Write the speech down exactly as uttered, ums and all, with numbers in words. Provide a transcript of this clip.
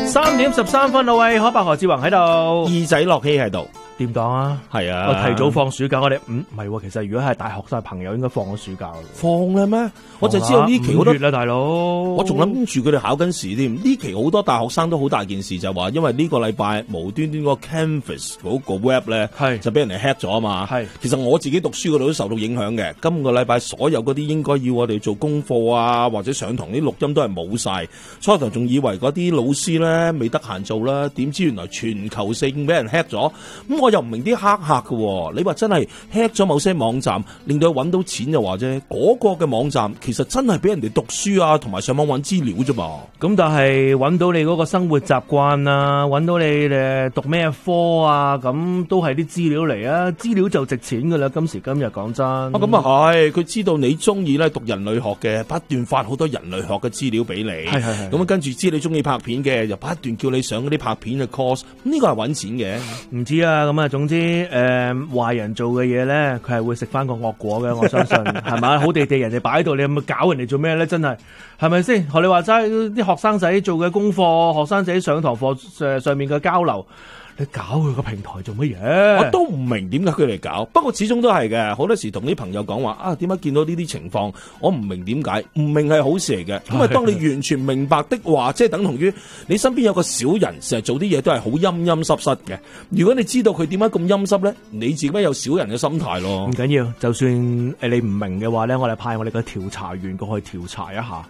三點十三分，老喂，可伯何志宏喺度， 二仔樂希喺度， 點講啊？ 係啊， 我提早放暑假，我哋唔唔係，其實如果係大學生朋友，應該放咗暑假。 放啦咩？我就知道呢期好多五月啦，大佬。 我仲諗住佢哋考緊試添。呢期好多大學生都好大件事，就係話因為呢個禮拜無端端個 Canvas 嗰個 web 咧，係就俾人哋 hack 咗啊嘛。係，其實我自己讀書嗰度都受到影響嘅。今個禮拜所有嗰啲應該要我哋做功課啊，或者上堂啲錄音都係冇晒。初頭仲以為嗰啲老師咧未得閒做啦，點知原來全球性俾人 hack 咗。咁我又唔明啲黑客嘅，你話真係 hack 咗某些網站，令到佢揾到錢就話啫。嗰個嘅網站其實真係俾人哋讀書啊，同埋上網揾資料啫嘛。 咁但係揾到你嗰個生活習慣啊，揾到你誒讀咩科啊，咁都係啲資料嚟啊。資料就值錢噶啦，今時今日講真。啊， 咁啊係，佢知道你中意咧讀人類學嘅，不斷發好多人類學嘅資料俾你。係係係。咁跟住知你中意拍片嘅，又不斷叫你上嗰啲拍片嘅 course。呢個係揾錢嘅。唔知啊，咁啊，總之誒壞、呃、人做嘅嘢咧，佢係會食翻個惡果嘅，我相信係咪？好地地人哋擺喺度，你有冇搞人哋做咩咧？真係係咪先？學你話齋，啲學生仔做嘅功課，學生仔上堂課誒上面嘅交流。你搞佢個平台做乜嘢？ 我都唔明點解佢嚟搞，不過始終都係嘅。好多時同啲朋友講話啊，點解見到呢啲情況，我唔明點解，唔明係好事嚟嘅。因為當你完全明白的話，即係等同於你身邊有個小人，成日做啲嘢都係好陰陰濕濕嘅。如果你知道佢點解咁陰濕咧，你自己有小人嘅心態咯。 唔緊要，就算誒你唔明嘅話咧，我哋派我哋嘅調查員過去調查一下。